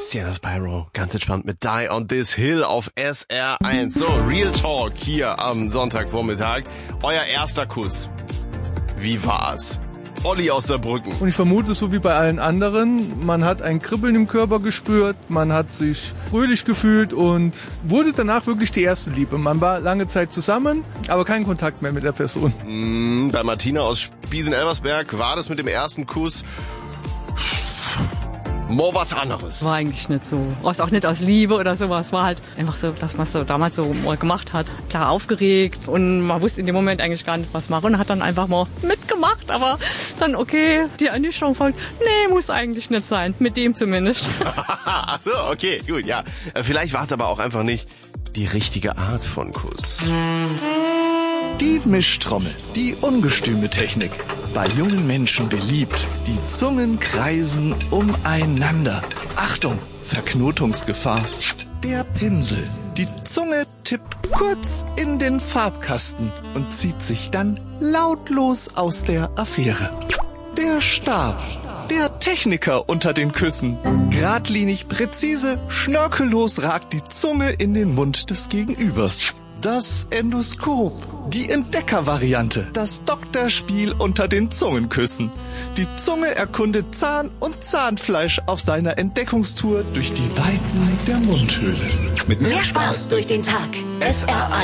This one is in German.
Sienna Spyro, ganz entspannt mit Die on This Hill auf SR1. So, Real Talk hier am Sonntagvormittag. Euer erster Kuss. Wie war's? Olli aus Saarbrücken. Und ich vermute, so wie bei allen anderen, man hat ein Kribbeln im Körper gespürt, man hat sich fröhlich gefühlt und wurde danach wirklich die erste Liebe. Man war lange Zeit zusammen, aber kein Kontakt mehr mit der Person. Bei Martina aus Spiesen-Elversberg war das mit dem ersten Kuss mal was anderes. War eigentlich nicht so. Auch nicht aus Liebe oder sowas. War halt einfach so, dass man es so damals so mal gemacht hat. Klar aufgeregt und man wusste in dem Moment eigentlich gar nicht, was machen. Und hat dann einfach mal mitgemacht. Aber dann, okay, die Ernüchterung folgt. Nee, muss eigentlich nicht sein. Mit dem zumindest. Ach so, okay, gut, ja. Vielleicht war es aber auch einfach nicht die richtige Art von Kuss. Die Mischtrommel, die ungestüme Technik. Bei jungen Menschen beliebt. Die Zungen kreisen umeinander. Achtung, Verknotungsgefahr. Der Pinsel. Die Zunge tippt kurz in den Farbkasten und zieht sich dann lautlos aus der Affäre. Der Stab. Der Techniker unter den Küssen. Gradlinig, präzise, schnörkellos ragt die Zunge in den Mund des Gegenübers. Das Endoskop, die Entdeckervariante, das Doktorspiel unter den Zungenküssen. Die Zunge erkundet Zahn und Zahnfleisch auf seiner Entdeckungstour durch die Weiten der Mundhöhle. Mit mehr Spaß durch den Tag. SR1